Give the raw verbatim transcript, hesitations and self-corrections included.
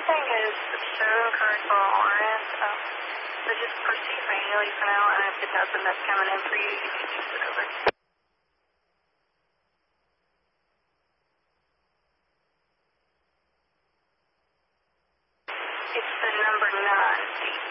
everything is so correct for our end. Um, so just proceed manually for now, and if it doesn't, that's coming in for you, you can just put over.